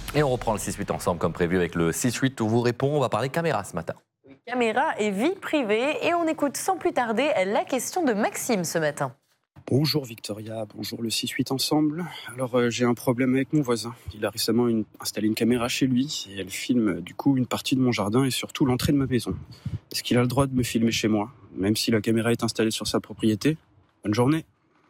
Et on reprend le 6-8 ensemble comme prévu avec le 6-8 où vous répond. On va parler caméra ce matin. Caméra et vie privée. Et on écoute sans plus tarder la question de Maxime ce matin. Bonjour Victoria, bonjour le 6-8 ensemble. Alors j'ai un problème avec mon voisin. Il a récemment installé une caméra chez lui et elle filme du coup une partie de mon jardin et surtout l'entrée de ma maison. Est-ce qu'il a le droit de me filmer chez moi, même si la caméra est installée sur sa propriété? Bonne journée.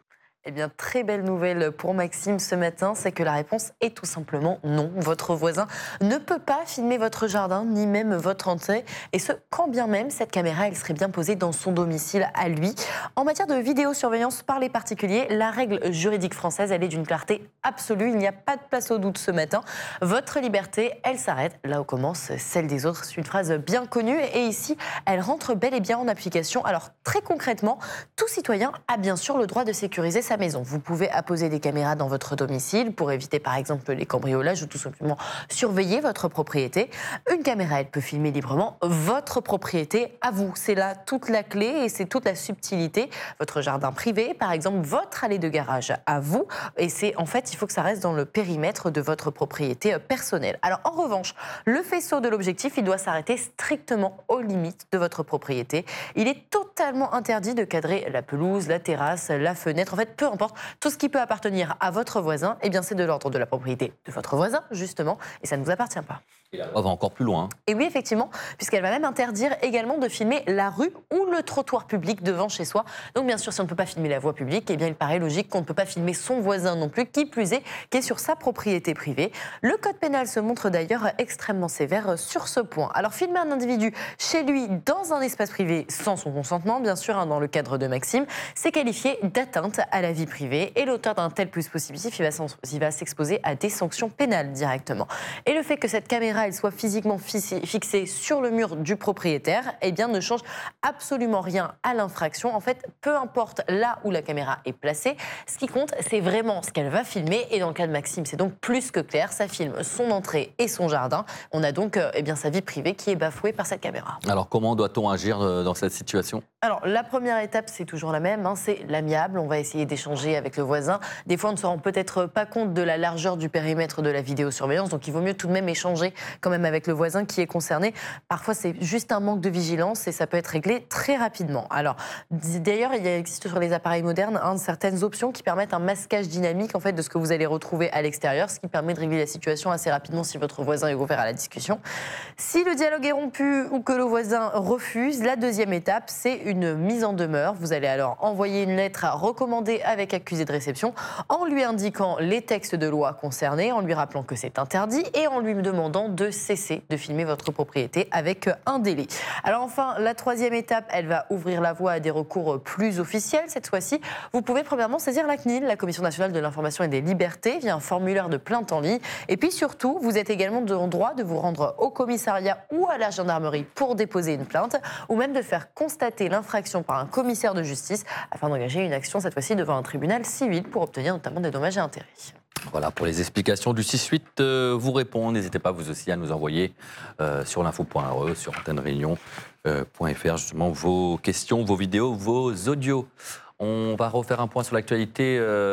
Eh bien, très belle nouvelle pour Maxime ce matin, c'est que la réponse est tout simplement non. Votre voisin ne peut pas filmer votre jardin, ni même votre entrée, et ce, quand bien même cette caméra, elle serait bien posée dans son domicile à lui. En matière de vidéosurveillance par les particuliers, la règle juridique française, elle est d'une clarté absolue. Il n'y a pas de place au doute ce matin. Votre liberté, elle s'arrête là où commence celle des autres. C'est une phrase bien connue, et ici, elle rentre bel et bien en application. Alors, très concrètement, tout citoyen a bien sûr le droit de sécuriser sa maison. Vous pouvez apposer des caméras dans votre domicile pour éviter par exemple les cambriolages ou tout simplement surveiller votre propriété. Une caméra, elle peut filmer librement votre propriété à vous. C'est là toute la clé et c'est toute la subtilité. Votre jardin privé, par exemple, votre allée de garage à vous. Et c'est en fait, il faut que ça reste dans le périmètre de votre propriété personnelle. Alors en revanche, le faisceau de l'objectif, il doit s'arrêter strictement aux limites de votre propriété. Il est totalement interdit de cadrer la pelouse, la terrasse, la fenêtre. En fait, peu importe, tout ce qui peut appartenir à votre voisin, eh bien c'est de l'ordre de la propriété de votre voisin, justement, et ça ne vous appartient pas. On va encore plus loin. Et oui, effectivement, puisqu'elle va même interdire également de filmer la rue ou le trottoir public devant chez soi. Donc bien sûr, si on ne peut pas filmer la voie publique, eh bien il paraît logique qu'on ne peut pas filmer son voisin non plus, qui plus est, qui est sur sa propriété privée. Le code pénal se montre d'ailleurs extrêmement sévère sur ce point. Alors filmer un individu chez lui dans un espace privé sans son consentement, bien sûr, dans le cadre de Maxime, c'est qualifié d'atteinte à la vie privée et l'auteur d'un tel dispositif, il va s'exposer à des sanctions pénales directement. Et le fait que cette caméra elle soit physiquement fixée sur le mur du propriétaire, eh bien, ne change absolument rien à l'infraction. En fait, peu importe là où la caméra est placée, ce qui compte, c'est vraiment ce qu'elle va filmer. Et dans le cas de Maxime, c'est donc plus que clair. Ça filme son entrée et son jardin. On a donc eh bien, sa vie privée qui est bafouée par cette caméra. Alors, comment doit-on agir dans cette situation ? Alors, la première étape, c'est toujours la même, c'est l'amiable. On va essayer d'échanger avec le voisin. Des fois, on ne se rend peut-être pas compte de la largeur du périmètre de la vidéosurveillance, donc il vaut mieux tout de même échanger quand même avec le voisin qui est concerné. Parfois, c'est juste un manque de vigilance et ça peut être réglé très rapidement. Alors, d'ailleurs, il existe sur les appareils modernes certaines options qui permettent un masquage dynamique en fait, de ce que vous allez retrouver à l'extérieur, ce qui permet de régler la situation assez rapidement si votre voisin est ouvert à la discussion. Si le dialogue est rompu ou que le voisin refuse, la deuxième étape, c'est une mise en demeure. Vous allez alors envoyer une lettre à recommander avec accusé de réception en lui indiquant les textes de loi concernés, en lui rappelant que c'est interdit et en lui demandant de cesser de filmer votre propriété avec un délai. Alors enfin, la troisième étape, elle va ouvrir la voie à des recours plus officiels. Cette fois-ci, vous pouvez premièrement saisir la CNIL, la Commission nationale de l'information et des libertés, via un formulaire de plainte en ligne. Et puis surtout, vous êtes également en droit de vous rendre au commissariat ou à la gendarmerie pour déposer une plainte, ou même de faire constater l'infraction par un commissaire de justice afin d'engager une action, cette fois-ci devant un tribunal civil, pour obtenir notamment des dommages et intérêts. Voilà, pour les explications du 6-8, vous répond. N'hésitez pas vous aussi à nous envoyer sur l'info.re, sur antennereunion.fr, justement, vos questions, vos vidéos, vos audios. On va refaire un point sur l'actualité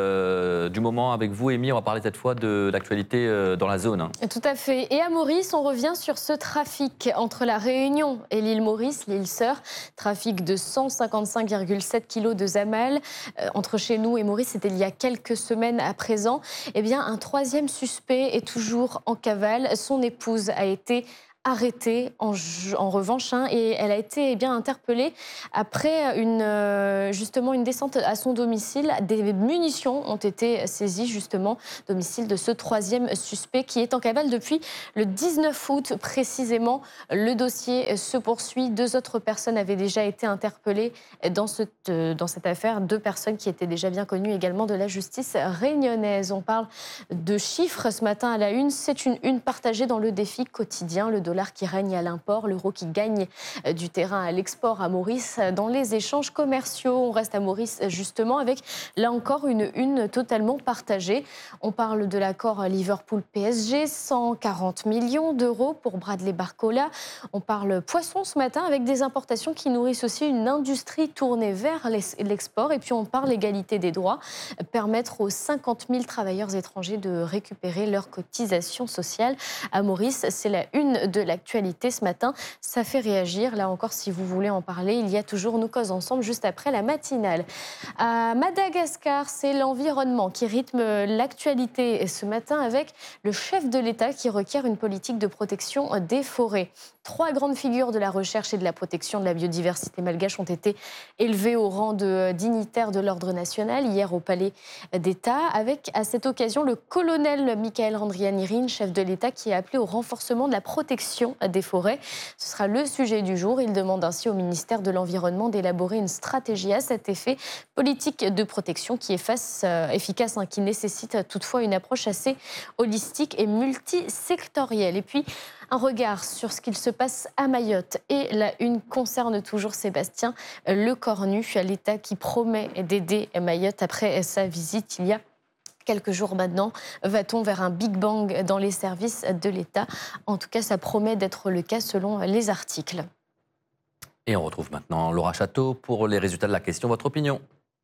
du moment avec vous, Amy. On va parler cette fois de l'actualité dans la zone. Tout à fait. Et à Maurice, on revient sur ce trafic entre la Réunion et l'île Maurice, l'île Sœur. Trafic de 155,7 kilos de zamal entre chez nous et Maurice. C'était il y a quelques semaines à présent. Eh bien, un troisième suspect est toujours en cavale. Son épouse a été arrêtée en revanche et elle a été bien interpellée après justement une descente à son domicile. Des munitions ont été saisies justement domicile de ce troisième suspect qui est en cavale depuis le 19 août précisément. Le dossier se poursuit. 2 autres personnes avaient déjà été interpellées dans cette affaire. 2 personnes qui étaient déjà bien connues également de la justice réunionnaise. On parle de chiffres ce matin à la une. C'est une partagée dans le défi quotidien. Le dollar dollar qui règne à l'import, l'euro qui gagne du terrain à l'export à Maurice dans les échanges commerciaux. On reste à Maurice justement avec, là encore, une une totalement partagée. On parle de l'accord Liverpool-PSG, 140 millions d'euros pour Bradley Barcola. On parle poisson ce matin avec des importations qui nourrissent aussi une industrie tournée vers l'export. Et puis on parle égalité des droits, permettre aux 50 000 travailleurs étrangers de récupérer leurs cotisations sociales. À Maurice, c'est la une de l'actualité ce matin. Ça fait réagir. Là encore, si vous voulez en parler, il y a toujours Nous cause ensemble juste après la matinale. À Madagascar, c'est l'environnement qui rythme l'actualité. Et ce matin, avec le chef de l'État qui requiert une politique de protection des forêts. 3 grandes figures de la recherche et de la protection de la biodiversité malgache ont été élevées au rang de dignitaires de l'ordre national hier au Palais d'État, avec à cette occasion le colonel Michael Randrianirine, chef de l'État, qui a appelé au renforcement de la protection des forêts. Ce sera le sujet du jour. Il demande ainsi au ministère de l'Environnement d'élaborer une stratégie à cet effet, politique de protection qui est efficace, qui nécessite toutefois une approche assez holistique et multisectorielle. Et puis, un regard sur ce qu'il se passe à Mayotte. Et la une concerne toujours Sébastien Lecornu, l'État qui promet d'aider Mayotte après sa visite il y a quelques jours maintenant. Va-t-on vers un Big Bang dans les services de l'État? En tout cas, ça promet d'être le cas selon les articles. Et on retrouve maintenant Laura Château pour les résultats de la question. Votre opinion?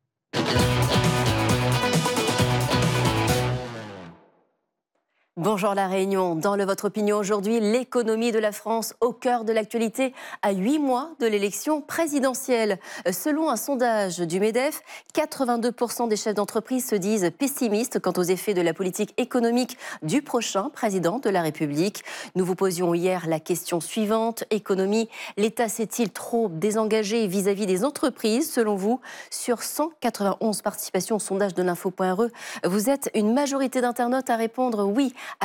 Bonjour La Réunion. Dans Votre opinion aujourd'hui, l'économie de la France au cœur de l'actualité à 8 mois de l'élection présidentielle. Selon un sondage du MEDEF, 82% des chefs d'entreprise se disent pessimistes quant aux effets de la politique économique du prochain président de la République. Nous vous posions hier la question suivante. Économie, l'État s'est-il trop désengagé vis-à-vis des entreprises selon vous? Sur 191 participations au sondage de l'info.re, vous êtes une majorité d'internautes à répondre oui à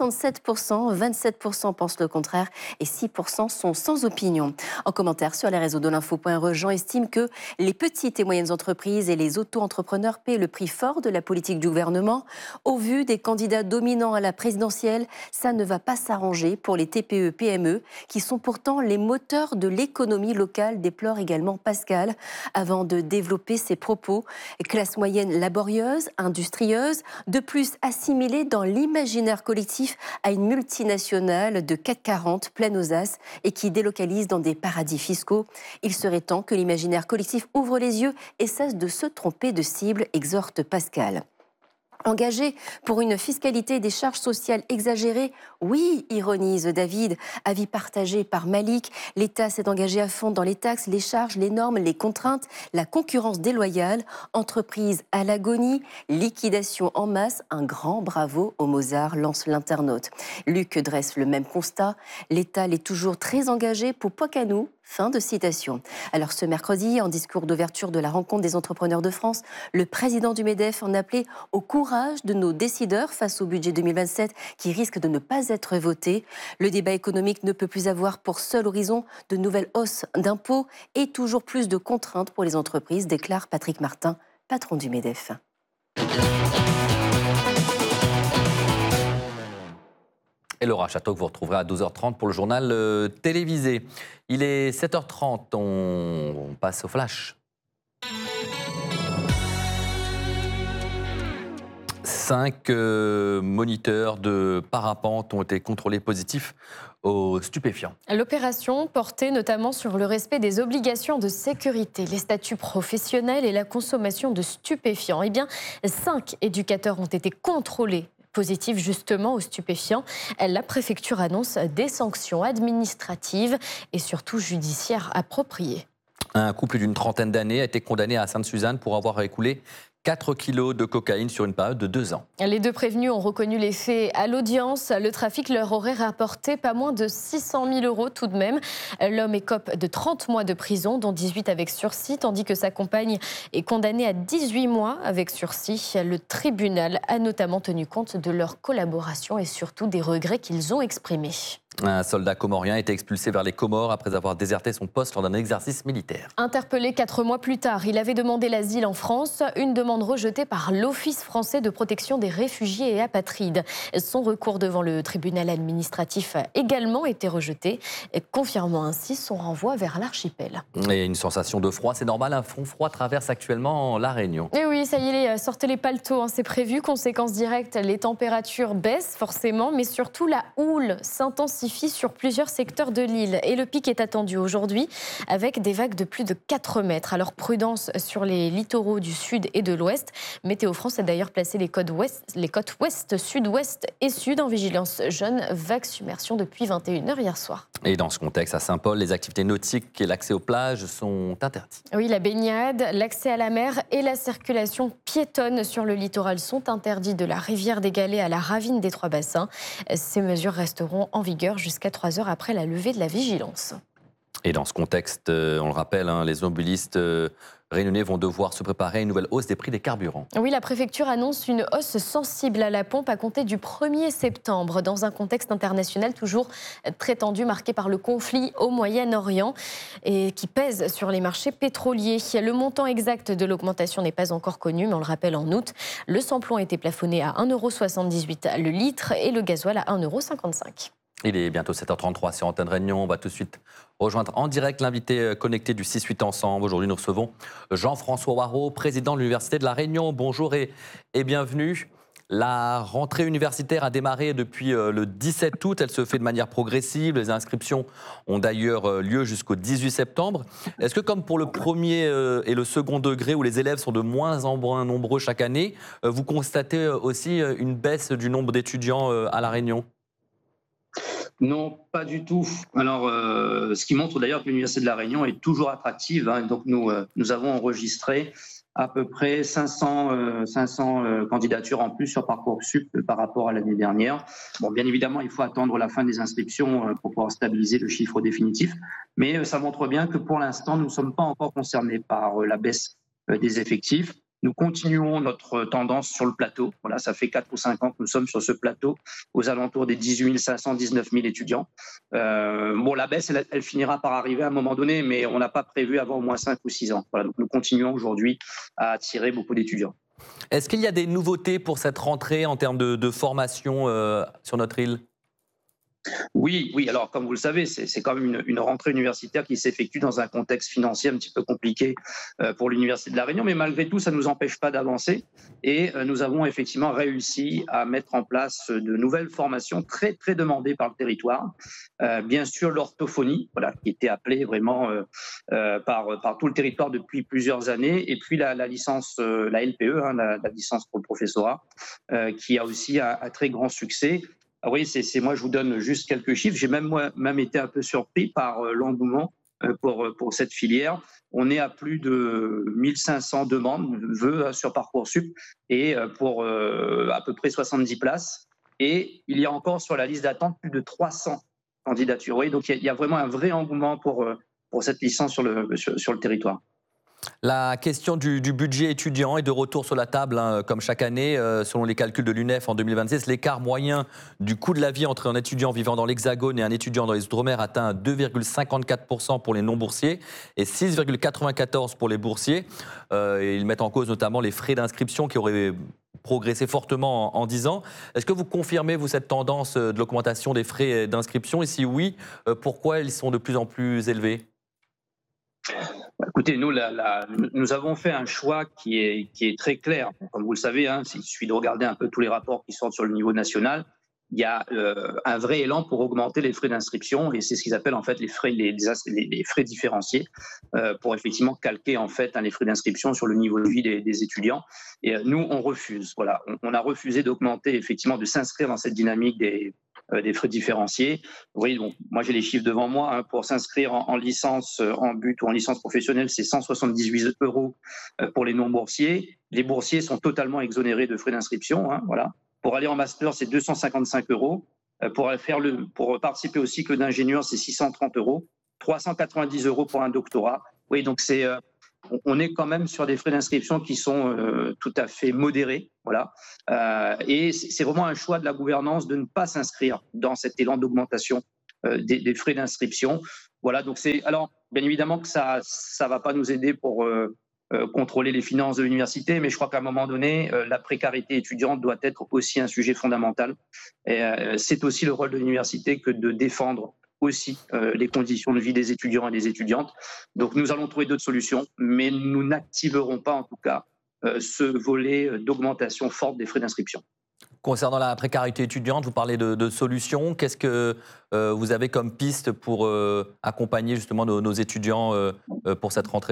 67%, 27% pensent le contraire et 6% sont sans opinion. En commentaire sur les réseaux de l'info.re, Jean estime que les petites et moyennes entreprises et les auto-entrepreneurs paient le prix fort de la politique du gouvernement. Au vu des candidats dominants à la présidentielle, ça ne va pas s'arranger pour les TPE-PME qui sont pourtant les moteurs de l'économie locale, déplore également Pascal. Avant de développer ses propos, classe moyenne laborieuse, industrieuse, de plus assimilée dans l'imaginaire collectif à une multinationale de CAC 40 pleine aux as et qui délocalise dans des paradis fiscaux. Il serait temps que l'imaginaire collectif ouvre les yeux et cesse de se tromper de cible, exhorte Pascal. Engagé pour une fiscalité des charges sociales exagérées? Oui, ironise David. Avis partagé par Malik. L'État s'est engagé à fond dans les taxes, les charges, les normes, les contraintes, la concurrence déloyale, entreprise à l'agonie, liquidation en masse. Un grand bravo au Mozart, lance l'internaute. Luc dresse le même constat. L'État l'est toujours très engagé pour Pocanou. Fin de citation. Alors ce mercredi, en discours d'ouverture de la rencontre des entrepreneurs de France, le président du MEDEF en appelait au courage de nos décideurs face au budget 2027 qui risque de ne pas être voté. Le débat économique ne peut plus avoir pour seul horizon de nouvelles hausses d'impôts et toujours plus de contraintes pour les entreprises, déclare Patrick Martin, patron du MEDEF. Et Laura Château que vous retrouverez à 12h30 pour le journal télévisé. Il est 7h30, on passe au flash. 5 moniteurs de parapente ont été contrôlés positifs aux stupéfiants. L'opération portait notamment sur le respect des obligations de sécurité, les statuts professionnels et la consommation de stupéfiants. Eh bien, 5 éducateurs ont été contrôlés positif justement aux stupéfiants. La préfecture annonce des sanctions administratives et surtout judiciaires appropriées. Un couple d'une trentaine d'années a été condamné à Sainte-Suzanne pour avoir écoulé 4 kilos de cocaïne sur une période de 2 ans. Les 2 prévenus ont reconnu les faits à l'audience. Le trafic leur aurait rapporté pas moins de 600 000 € tout de même. L'homme écope de 30 mois de prison, dont 18 avec sursis, tandis que sa compagne est condamnée à 18 mois avec sursis. Le tribunal a notamment tenu compte de leur collaboration et surtout des regrets qu'ils ont exprimés. Un soldat comorien a été expulsé vers les Comores après avoir déserté son poste lors d'un exercice militaire. Interpellé 4 mois plus tard, il avait demandé l'asile en France, une demande rejetée par l'Office français de protection des réfugiés et apatrides. Son recours devant le tribunal administratif a également été rejeté, confirmant ainsi son renvoi vers l'archipel. Et une sensation de froid, c'est normal, un front froid traverse actuellement La Réunion. Et oui, ça y est, sortez les paletots, c'est prévu. Conséquence directe, les températures baissent forcément, mais surtout la houle s'intensifie sur plusieurs secteurs de l'île. Et le pic est attendu aujourd'hui avec des vagues de plus de 4 mètres. Alors prudence sur les littoraux du sud et de l'ouest. Météo France a d'ailleurs placé les côtes ouest, sud-ouest et sud en vigilance jaune. Vague submersion depuis 21h hier soir. Et dans ce contexte, à Saint-Paul, les activités nautiques et l'accès aux plages sont interdits. Oui, la baignade, l'accès à la mer et la circulation piétonne sur le littoral sont interdits de la rivière des Galets à la ravine des Trois Bassins. Ces mesures resteront en vigueur jusqu'à 3 heures après la levée de la vigilance. Et dans ce contexte, on le rappelle, les automobilistes réunionnais vont devoir se préparer à une nouvelle hausse des prix des carburants. Oui, la préfecture annonce une hausse sensible à la pompe à compter du 1er septembre, dans un contexte international toujours très tendu, marqué par le conflit au Moyen-Orient et qui pèse sur les marchés pétroliers. Le montant exact de l'augmentation n'est pas encore connu, mais on le rappelle, en août, le samplon a été plafonné à 1,78 € le litre et le gasoil à 1,55 €. Il est bientôt 7h33 sur Antenne Réunion. On va tout de suite rejoindre en direct l'invité connecté du 6-8 Ensemble. Aujourd'hui, nous recevons Jean-François Waraud, président de l'Université de La Réunion. Bonjour et bienvenue. La rentrée universitaire a démarré depuis le 17 août. Elle se fait de manière progressive. Les inscriptions ont d'ailleurs lieu jusqu'au 18 septembre. Est-ce que, comme pour le premier et le second degré, où les élèves sont de moins en moins nombreux chaque année, vous constatez aussi une baisse du nombre d'étudiants à La Réunion ? Non, pas du tout. Alors, ce qui montre d'ailleurs que l'Université de La Réunion est toujours attractive. Donc, nous avons enregistré à peu près 500 candidatures en plus sur Parcoursup par rapport à l'année dernière. Bon, bien évidemment, il faut attendre la fin des inscriptions pour pouvoir stabiliser le chiffre définitif. Mais ça montre bien que pour l'instant, nous ne sommes pas encore concernés par la baisse des effectifs. Nous continuons notre tendance sur le plateau. Voilà, ça fait 4 ou 5 ans que nous sommes sur ce plateau, aux alentours des 18 500, 19 000 étudiants. La baisse, elle finira par arriver à un moment donné, mais on n'a pas prévu avant au moins 5 ou 6 ans. Voilà, donc nous continuons aujourd'hui à attirer beaucoup d'étudiants. Est-ce qu'il y a des nouveautés pour cette rentrée en termes de formation sur notre île ? Oui. Alors, comme vous le savez, c'est quand même une rentrée universitaire qui s'effectue dans un contexte financier un petit peu compliqué pour l'Université de La Réunion. Mais malgré tout, ça ne nous empêche pas d'avancer. Et nous avons effectivement réussi à mettre en place de nouvelles formations très, très demandées par le territoire. Bien sûr, l'orthophonie, qui était appelée vraiment par tout le territoire depuis plusieurs années. Et puis la licence, la LPE, la licence pour le professorat, qui a aussi un très grand succès. Ah oui, moi, je vous donne juste quelques chiffres. J'ai même été un peu surpris par l'engouement pour cette filière. On est à plus de 1500 demandes, vœux sur Parcoursup, et pour à peu près 70 places. Et il y a encore sur la liste d'attente plus de 300 candidatures. Oui, donc il y a vraiment un vrai engouement pour cette licence sur le territoire. La question du budget étudiant est de retour sur la table, comme chaque année. Selon les calculs de l'UNEF en 2026, l'écart moyen du coût de la vie entre un étudiant vivant dans l'Hexagone et un étudiant dans les Outre-mer atteint 2,54% pour les non-boursiers et 6,94% pour les boursiers. Ils mettent en cause notamment les frais d'inscription qui auraient progressé fortement en 10 ans. Est-ce que vous confirmez, vous, cette tendance de l'augmentation des frais d'inscription ? Et si oui, pourquoi ils sont de plus en plus élevés ? Écoutez, nous avons fait un choix qui est très clair. Comme vous le savez, il suffit de regarder un peu tous les rapports qui sortent sur le niveau national. Il y a un vrai élan pour augmenter les frais d'inscription, et c'est ce qu'ils appellent en fait les frais différenciés, pour effectivement calquer en fait les frais d'inscription sur le niveau de vie des étudiants. Et nous, on refuse. Voilà, on a refusé d'augmenter, effectivement, de s'inscrire dans cette dynamique des frais différenciés. Vous voyez, donc, moi j'ai les chiffres devant moi. Pour s'inscrire en licence en but ou en licence professionnelle, c'est 178 € pour les non-boursiers. Les boursiers sont totalement exonérés de frais d'inscription. Voilà. Pour aller en master, c'est 255 €. Pour participer au cycle d'ingénieur, c'est 630 €. 390 € pour un doctorat. Oui, donc on est quand même sur des frais d'inscription qui sont tout à fait modérés. Voilà. Et c'est vraiment un choix de la gouvernance de ne pas s'inscrire dans cet élan d'augmentation des frais d'inscription. Voilà, donc alors bien évidemment que ça va pas nous aider pour contrôler les finances de l'université, mais je crois qu'à un moment donné, la précarité étudiante doit être aussi un sujet fondamental. Et c'est aussi le rôle de l'université que de défendre aussi les conditions de vie des étudiants et des étudiantes. Donc nous allons trouver d'autres solutions, mais nous n'activerons pas en tout cas ce volet d'augmentation forte des frais d'inscription. Concernant la précarité étudiante, vous parlez de solutions. Qu'est-ce que vous avez comme piste pour accompagner justement nos étudiants pour cette rentrée ?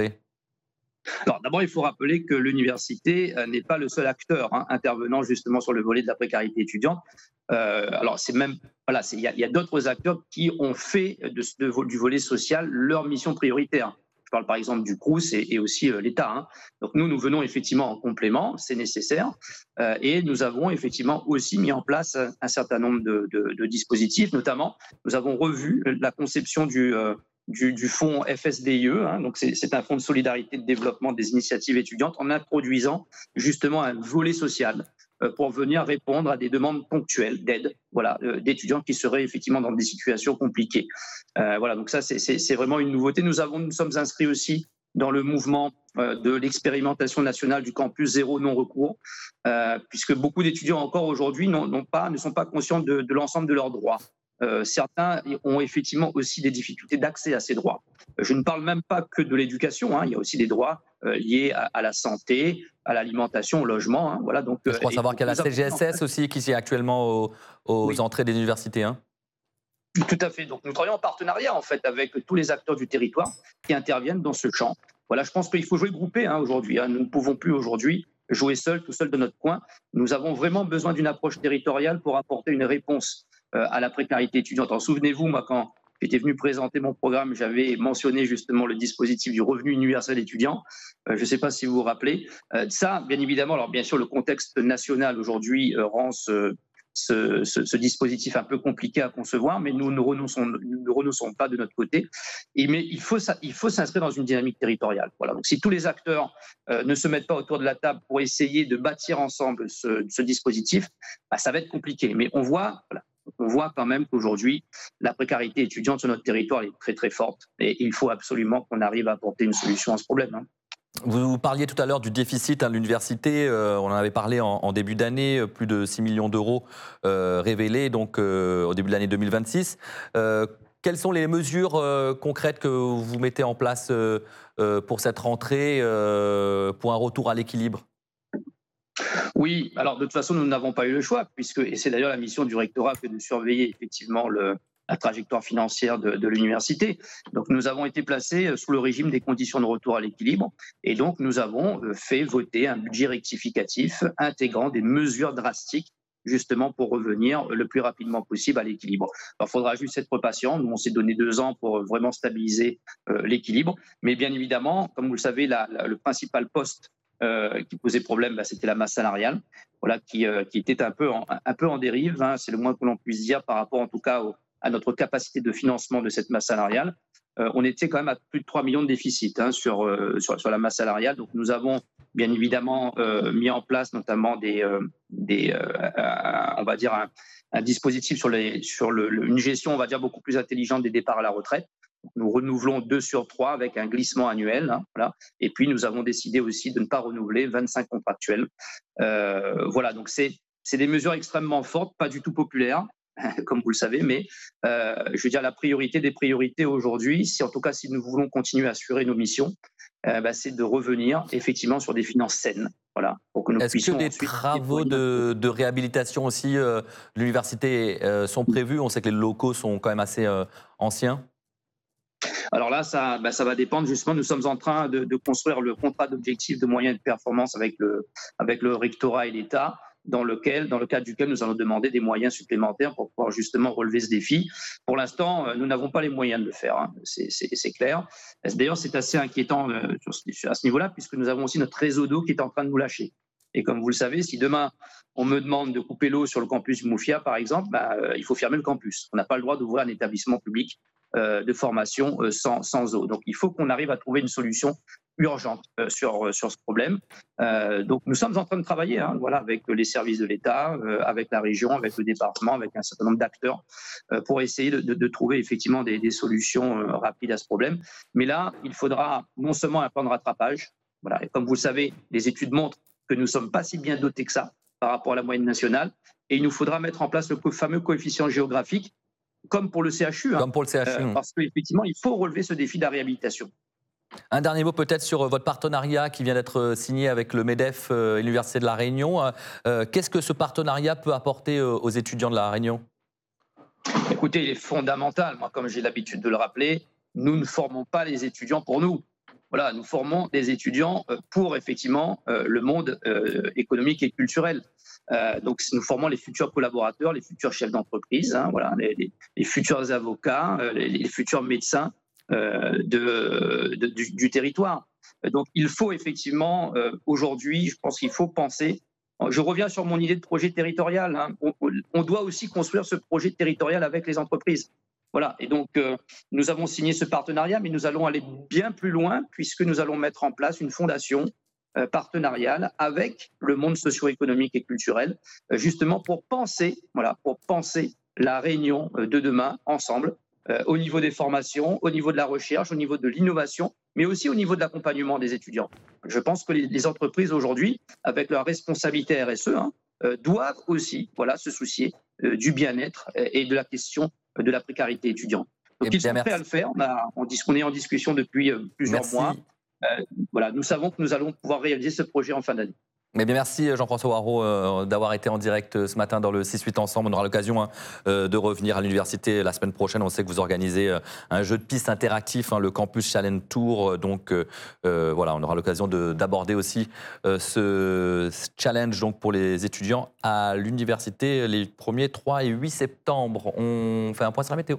Alors d'abord, il faut rappeler que l'université n'est pas le seul acteur intervenant justement sur le volet de la précarité étudiante. Alors c'est même il y a d'autres acteurs qui ont fait du volet social leur mission prioritaire. Je parle par exemple du Crous et aussi l'État. Donc nous venons effectivement en complément, c'est nécessaire, et nous avons effectivement aussi mis en place un certain nombre de dispositifs. Notamment, nous avons revu la conception du fonds FSDIE, donc c'est un fonds de solidarité de développement des initiatives étudiantes, en introduisant justement un volet social pour venir répondre à des demandes ponctuelles d'aide, d'étudiants qui seraient effectivement dans des situations compliquées. Donc ça c'est vraiment une nouveauté. Nous sommes inscrits aussi dans le mouvement de l'expérimentation nationale du campus zéro non-recours, puisque beaucoup d'étudiants encore aujourd'hui ne sont pas conscients de l'ensemble de leurs droits. Certains ont effectivement aussi des difficultés d'accès à ces droits. Je ne parle même pas que de l'éducation, il y a aussi des droits liés à la santé, à l'alimentation, au logement. Donc, je crois savoir qu'il y a la CGSS aussi qui est actuellement aux entrées des universités. Tout à fait. Donc nous travaillons en partenariat en fait avec tous les acteurs du territoire qui interviennent dans ce champ. Voilà, je pense qu'il faut jouer groupé aujourd'hui. Nous ne pouvons plus aujourd'hui jouer tout seul de notre coin. Nous avons vraiment besoin d'une approche territoriale pour apporter une réponse à la précarité étudiante. Alors, souvenez-vous, moi, quand j'étais venu présenter mon programme, j'avais mentionné justement le dispositif du revenu universel étudiant. Je ne sais pas si vous vous rappelez. Ça, bien évidemment, alors bien sûr, le contexte national aujourd'hui rend ce dispositif un peu compliqué à concevoir, mais nous ne renonçons pas de notre côté. Mais il faut s'inscrire dans une dynamique territoriale. Voilà. Donc, si tous les acteurs ne se mettent pas autour de la table pour essayer de bâtir ensemble ce dispositif, ça va être compliqué. Mais on voit quand même qu'aujourd'hui, la précarité étudiante sur notre territoire est très très forte et il faut absolument qu'on arrive à apporter une solution à ce problème. Vous parliez tout à l'heure du déficit à l'université, on en avait parlé en début d'année, plus de 6 millions d'euros révélés donc, au début de l'année 2026. Quelles sont les mesures concrètes que vous mettez en place pour cette rentrée, pour un retour à l'équilibre ? Oui, alors de toute façon, nous n'avons pas eu le choix, et c'est d'ailleurs la mission du rectorat que de surveiller effectivement la trajectoire financière de l'université. Donc nous avons été placés sous le régime des conditions de retour à l'équilibre, et donc nous avons fait voter un budget rectificatif intégrant des mesures drastiques justement pour revenir le plus rapidement possible à l'équilibre. Il faudra juste être patient. Nous, on s'est donné 2 ans pour vraiment stabiliser l'équilibre, mais bien évidemment, comme vous le savez, le principal poste qui posait problème, c'était la masse salariale, qui était un peu en dérive, c'est le moins que l'on puisse dire par rapport en tout cas à notre capacité de financement de cette masse salariale. On était quand même à plus de 3 millions de déficit sur la masse salariale. Donc nous avons bien évidemment mis en place notamment on va dire un dispositif sur une gestion, on va dire, beaucoup plus intelligente des départs à la retraite. Nous renouvelons 2 sur 3 avec un glissement annuel. Et puis, nous avons décidé aussi de ne pas renouveler 25 contractuels. Donc c'est des mesures extrêmement fortes, pas du tout populaires, comme vous le savez, mais je veux dire, la priorité des priorités aujourd'hui, en tout cas si nous voulons continuer à assurer nos missions, c'est de revenir effectivement sur des finances saines. Pour que nous puissions. Est-ce que des travaux de réhabilitation aussi de l'université sont prévus ? On sait que les locaux sont quand même assez anciens. Alors là, ça va dépendre justement. Nous sommes en train de construire le contrat d'objectifs de moyens de performance avec le rectorat et l'État, dans le cadre duquel nous allons demander des moyens supplémentaires pour pouvoir justement relever ce défi. Pour l'instant, nous n'avons pas les moyens de le faire, c'est clair. D'ailleurs, c'est assez inquiétant à ce niveau-là, puisque nous avons aussi notre réseau d'eau qui est en train de nous lâcher. Et comme vous le savez, si demain on me demande de couper l'eau sur le campus Moufia, par exemple, il faut fermer le campus. On n'a pas le droit d'ouvrir un établissement public de formation sans eau. Donc il faut qu'on arrive à trouver une solution urgente sur ce problème. Donc nous sommes en train de travailler avec les services de l'État, avec la région, avec le département, avec un certain nombre d'acteurs pour essayer de trouver effectivement des solutions rapides à ce problème. Mais là, il faudra non seulement un plan de rattrapage, voilà, et comme vous le savez, les études montrent que nous ne sommes pas si bien dotés que ça par rapport à la moyenne nationale, et il nous faudra mettre en place le fameux coefficient géographique, comme pour le CHU. Comme pour le CHU. Parce qu'effectivement, il faut relever ce défi de la réhabilitation. Un dernier mot peut-être sur votre partenariat qui vient d'être signé avec le MEDEF et l'Université de La Réunion. Qu'est-ce que ce partenariat peut apporter aux étudiants de La Réunion ? Écoutez, il est fondamental. Moi, comme j'ai l'habitude de le rappeler, nous ne formons pas les étudiants pour nous. Voilà, nous formons des étudiants pour effectivement le monde économique et culturel. Donc, nous formons les futurs collaborateurs, les futurs chefs d'entreprise, les futurs avocats, les futurs médecins du territoire. Donc, il faut effectivement, aujourd'hui, je pense qu'il faut penser. Je reviens sur mon idée de projet territorial. On doit aussi construire ce projet territorial avec les entreprises. Voilà. Et donc, nous avons signé ce partenariat, mais nous allons aller bien plus loin puisque nous allons mettre en place une fondation partenariale avec le monde socio-économique et culturel, justement pour penser la Réunion de demain ensemble, au niveau des formations, au niveau de la recherche, au niveau de l'innovation, mais aussi au niveau de l'accompagnement des étudiants. Je pense que les entreprises aujourd'hui, avec leur responsabilité RSE, doivent aussi se soucier du bien-être et de la question de la précarité étudiante. Donc ils sont prêts à le faire. On est en discussion depuis plusieurs mois. Nous savons que nous allons pouvoir réaliser ce projet en fin d'année. Mais bien, merci Jean-François Waraud d'avoir été en direct ce matin dans le 6-8 ensemble. On aura l'occasion de revenir à l'université la semaine prochaine. On sait que vous organisez un jeu de piste interactif, le Campus Challenge Tour. Donc on aura l'occasion d'aborder aussi ce challenge donc, pour les étudiants à l'université les 1er, 3 et 8 septembre. On fait un point sur la météo.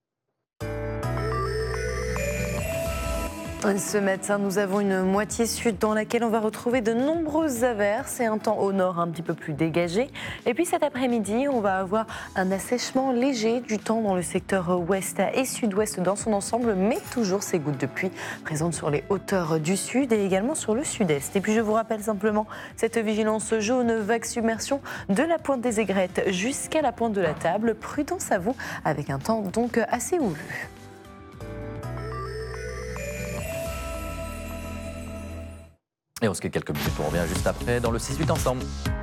Ce matin, nous avons une moitié sud dans laquelle on va retrouver de nombreuses averses et un temps au nord un petit peu plus dégagé. Et puis cet après-midi, on va avoir un assèchement léger du temps dans le secteur ouest et sud-ouest dans son ensemble, mais toujours ces gouttes de pluie présentes sur les hauteurs du sud et également sur le sud-est. Et puis je vous rappelle simplement cette vigilance jaune, vague submersion de la pointe des aigrettes jusqu'à la pointe de la table. Prudence à vous avec un temps donc assez houleux. Et on se quitte quelques minutes, on revient juste après dans le 6-8 ensemble.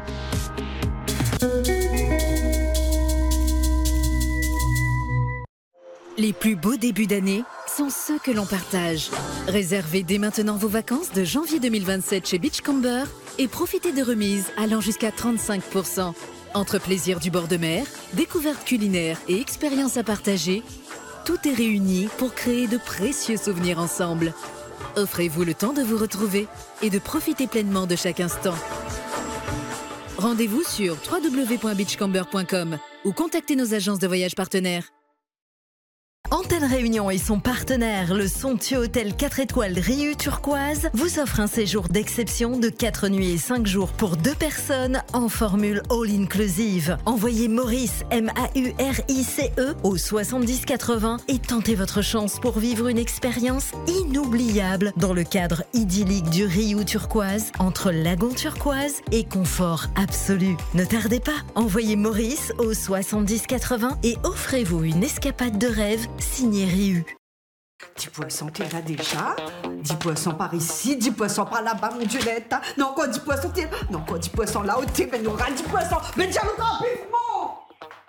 Les plus beaux débuts d'année sont ceux que l'on partage. Réservez dès maintenant vos vacances de janvier 2027 chez Beachcomber et profitez de remises allant jusqu'à 35%. Entre plaisir du bord de mer, découvertes culinaires et expériences à partager, tout est réuni pour créer de précieux souvenirs ensemble. Offrez-vous le temps de vous retrouver et de profiter pleinement de chaque instant. Rendez-vous sur www.beachcomber.com ou contactez nos agences de voyage partenaires. Antenne Réunion et son partenaire, le somptueux hôtel 4 étoiles Riu Turquoise, vous offre un séjour d'exception de 4 nuits et 5 jours pour 2 personnes en formule all-inclusive. Envoyez Maurice, M-A-U-R-I-C-E, au 7080 et tentez votre chance pour vivre une expérience inoubliable dans le cadre idyllique du Riu Turquoise, entre lagon turquoise et confort absolu. Ne tardez pas, envoyez Maurice au 7080 et offrez-vous une escapade de rêve signé Riu. 10 poissons, t'es là déjà. 10 poissons par ici, 10 poissons par là-bas, mon Dieu, l'État. Non, encore 10 poissons, t'es là. Non, encore 10 poissons là, où t'es, mais nous aura 10 poissons. Mais tiens, encore vivement.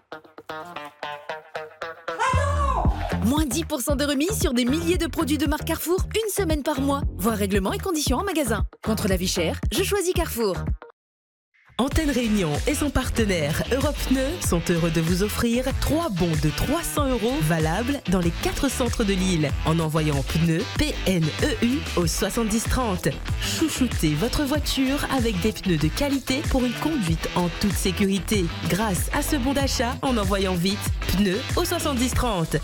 Moins 10% de remise sur des milliers de produits de marque Carrefour, une semaine par mois. Voir règlements et conditions en magasin. Contre la vie chère, je choisis Carrefour. Antenne Réunion et son partenaire Europe Pneus sont heureux de vous offrir 3 bons de 300 € valables dans les 4 centres de l'île en envoyant pneus PNEU au 7030. Chouchoutez votre voiture avec des pneus de qualité pour une conduite en toute sécurité grâce à ce bon d'achat en envoyant vite pneus au 7030.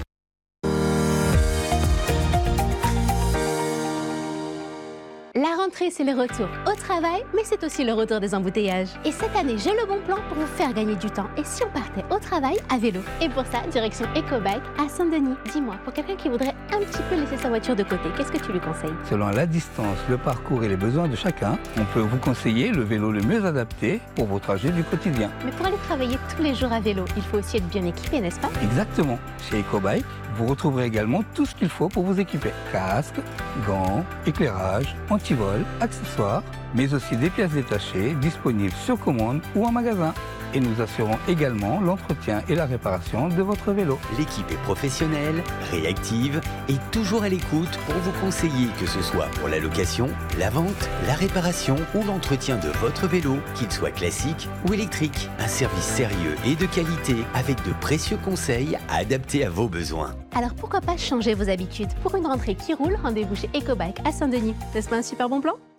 La rentrée rentrée, c'est le retour au travail, mais c'est aussi le retour des embouteillages. Et cette année, j'ai le bon plan pour vous faire gagner du temps. Et si on partait au travail à vélo? Et pour ça, direction EcoBike à Saint-Denis. Dis-moi, pour quelqu'un qui voudrait un petit peu laisser sa voiture de côté, qu'est-ce que tu lui conseilles? Selon la distance, le parcours et les besoins de chacun, on peut vous conseiller le vélo le mieux adapté pour vos trajets du quotidien. Mais pour aller travailler tous les jours à vélo, il faut aussi être bien équipé, n'est-ce pas? Exactement. Chez EcoBike, vous retrouverez également tout ce qu'il faut pour vous équiper. Casque, gants, éclairage, antivol, accessoires, mais aussi des pièces détachées disponibles sur commande ou en magasin. Et nous assurons également l'entretien et la réparation de votre vélo. L'équipe est professionnelle, réactive et toujours à l'écoute pour vous conseiller, que ce soit pour la location, la vente, la réparation ou l'entretien de votre vélo, qu'il soit classique ou électrique. Un service sérieux et de qualité avec de précieux conseils adaptés à vos besoins. Alors pourquoi pas changer vos habitudes? Pour une rentrée qui roule, rendez-vous chez EcoBike à Saint-Denis. N'est-ce pas un super bon plan?